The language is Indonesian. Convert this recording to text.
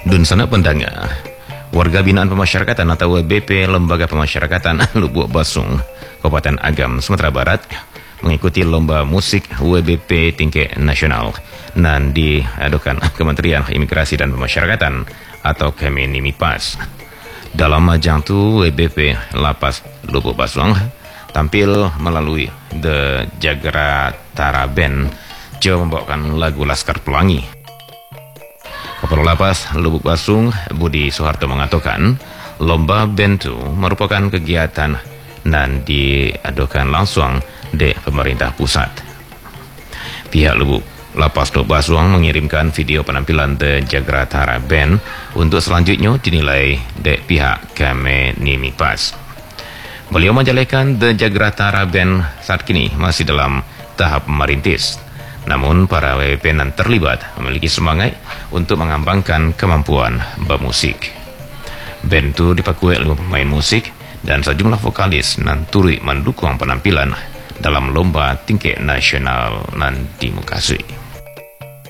Dun sana pendanga, warga binaan pemasyarakatan atau WBP Lembaga Pemasyarakatan Lubuk Basung, Kabupaten Agam, Sumatera Barat, mengikuti lomba musik WBP tingkat nasional dan diadakan Kementerian Imigrasi dan Pemasyarakatan atau Kemenimipas. Dalam ajang itu WBP Lapas Lubuk Basung tampil melalui The Jagratara Band coba membawakan lagu Laskar Pelangi. Kepala Lapas Lubuk Basung Budi Soeharto mengatakan lomba bentu merupakan kegiatan dan diadakan langsung di pemerintah pusat. Pihak Lubuk Lapas Lubuk Basung mengirimkan video penampilan The Jagratara Band untuk selanjutnya dinilai di pihak Kemenimipas. Beliau menjelaskan The Jagratara Band saat kini masih dalam tahap merintis. Namun para WBP yang terlibat memiliki semangat untuk mengembangkan kemampuan bermusik. Band itu dipakui 5 pemain musik dan sejumlah vokalis yang turut mendukung penampilan dalam lomba tingkat nasional nan dimukasui.